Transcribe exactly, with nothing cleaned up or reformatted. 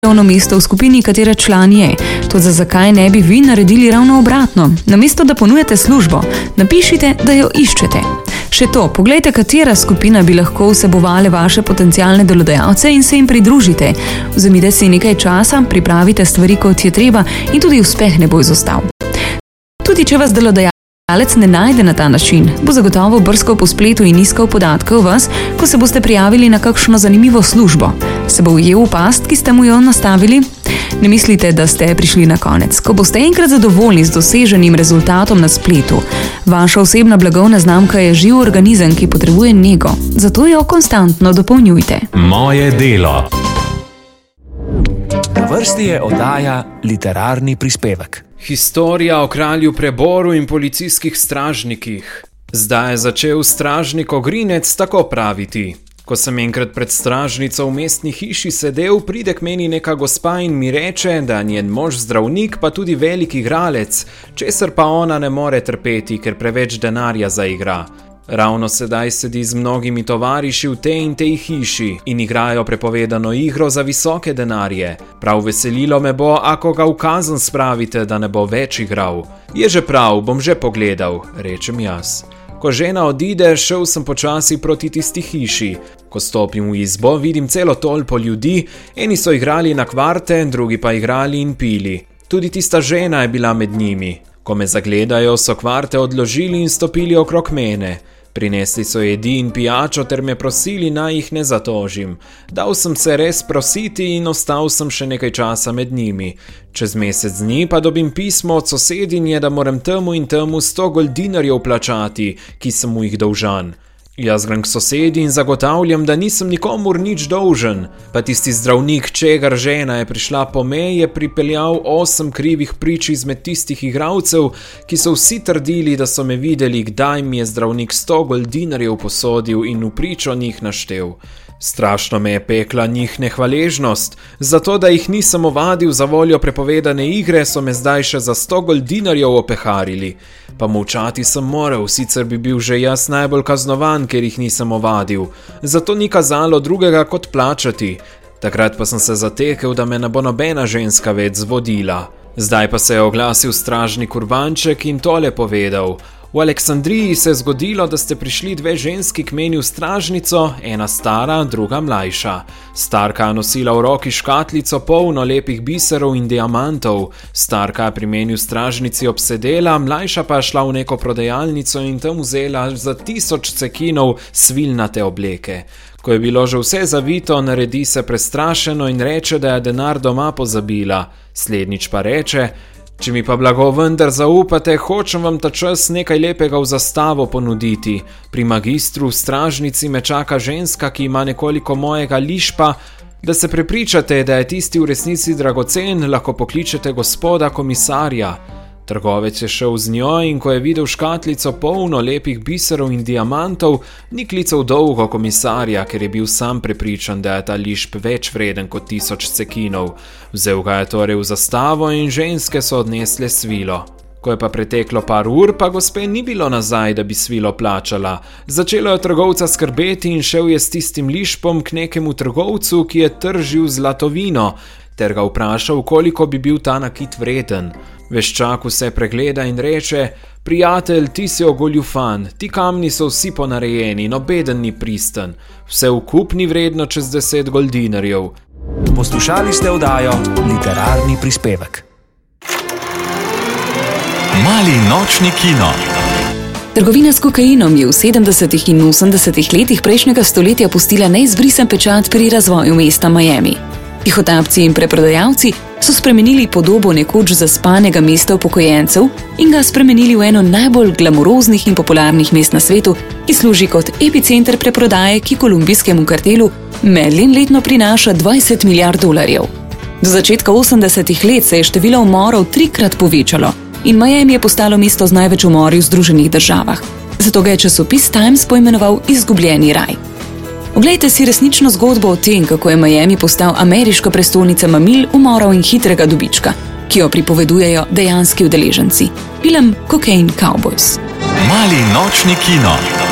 delovno mesto v skupini, katere član je. Toda zakaj ne bi vi naredili ravno obratno? Namesto da ponujate službo, napišite, da jo iščete. Še to, poglejte, katera skupina bi lahko vsebovale vaše potencialne delodajalce in se jim pridružite. Vzemite si nekaj časa, pripravite stvari, kot je treba, in tudi uspeh ne bo izostal. Tudi če vas delodajalec ne najde na ta način, bo zagotovo brskal po spletu in iskal podatke o vas, ko se boste prijavili na kakšno zanimivo službo. Se bo ujel v past, ki ste mu jo nastavili? Ne mislite, da ste prišli na konec. Ko boste enkrat zadovoljni z doseženim rezultatom na spletu, vaša osebna blagovna znamka je živ organizem, ki potrebuje nego. Zato jo konstantno dopolnjujte. Moje delo. Na vrsti je oddaja Literarni prispevek. Historija o kralju Preboru in policijskih stražnikih. Zdaj je začel stražnik Ogrinec tako praviti. Ko sem enkrat pred stražnico v mestni hiši sedel, pride k meni neka gospa in mi reče, da njen mož zdravnik pa tudi velik igralec, česar pa ona ne more trpeti, ker preveč denarja zaigra. Ravno sedaj sedi z mnogimi tovariši v tej in tej hiši in igrajo prepovedano igro za visoke denarje. Prav veselilo me bo, ako ga v kazen spravite, da ne bo več igral. Je že prav, bom že pogledal, rečem jaz. Ko žena odide, šel sem počasi proti tisti hiši. Ko stopim v izbo, vidim celo tolpo ljudi, eni so igrali na kvarte, drugi pa igrali in pili. Tudi tista žena je bila med njimi. Ko me zagledajo, so kvarte odložili in stopili okrog mene. Prinesli so jedi in pijačo ter me prosili, naj jih ne zatožim. Dal sem se res prositi in ostal sem še nekaj časa med njimi. Čez mesec dni pa dobim pismo od sosedinje, da moram temu in temu sto goldinarjev plačati, ki sem mu jih dolžan. Jaz grem k sosedi in zagotavljam, da nisem nikomur nič dolžen. Pa tisti zdravnik, čegar žena je prišla po me, je pripeljal osem krivih prič izmed tistih igralcev, ki so vsi trdili, da so me videli, kdaj mi je zdravnik sto goldinarjev posodil in v pričo njih naštel. Strašno me je pekla njih nehvaležnost. Zato, da jih nisem ovadil za voljo prepovedane igre, so me zdaj še za sto goldinarjev opeharili. Pa molčati sem moral, sicer bi bil že jaz najbolj kaznovan, ker jih nisem ovadil. Zato ni kazalo drugega kot plačati. Takrat pa sem se zatekel, da me ne bo nobena ženska več zvodila. Zdaj pa se je oglasil stražnik Urbanček in tole povedal. V Aleksandriji se je zgodilo, da ste prišli dve ženski k meni v stražnico, ena stara, druga mlajša. Starka je nosila v roki škatlico polno lepih biserov in diamantov. Starka je pri meni v stražnici obsedela, mlajša pa je šla v neko prodajalnico in tam vzela za tisoč cekinov svilnate obleke. Ko je bilo že vse zavito, naredi se prestrašeno in reče, da je denar doma pozabila. Slednjič pa reče: če mi pa blago vendar zaupate, hočem vam ta čas nekaj lepega v zastavo ponuditi. Pri magistru v stražnici me čaka ženska, ki ima nekoliko mojega lišpa. Da se prepričate, da je tisti v resnici dragocen, lahko pokličete gospoda komisarja. Trgovec je šel z njo in ko je videl škatlico polno lepih biserov in diamantov, ni klical dolgo komisarja, ker je bil sam prepričan, da je ta lišp več vreden kot tisoč cekinov. Vzel ga je torej v zastavo in ženske so odnesle svilo. Ko je pa preteklo par ur, pa gospe ni bilo nazaj, da bi svilo plačala. Začelo je trgovca skrbeti in šel je s tistim lišpom k nekemu trgovcu, ki je tržil zlatovino, ter ga vprašal, koliko bi bil ta nakit vreden. Veščak vse pregleda in reče: prijatelj, ti si ogoljufan, ti kamni so vsi ponarejeni, nobeden ni pristen. Vse vkup ni vredno čez deset goldinarjev. Poslušali ste oddajo Literarni prispevek. Mali nočni kino. Trgovina s kokainom je v sedemdesetih in osemdesetih letih prejšnjega stoletja pustila neizbrisen pečat pri razvoju mesta Miami. Tihotapci in preprodajalci so spremenili podobo nekoč zaspanega mesta upokojencev in ga spremenili v eno najbolj glamuroznih in popularnih mest na svetu, ki služi kot epicenter preprodaje, ki kolumbijskemu kartelu Medellin letno prinaša dvajset milijard dolarjev. Do začetka osemdesetih let se je število umorov trikrat povečalo in Miami je postalo mesto z največ umori v Združenih državah. Zato ga je časopis Times poimenoval Izgubljeni raj. Oglejte si resnično zgodbo o tem, kako je Miami postal ameriška prestolnica mamil, umorov in hitrega dobička, ki jo pripovedujejo dejanski udeleženci. Film Cocaine Cowboys. Mali nočni kino.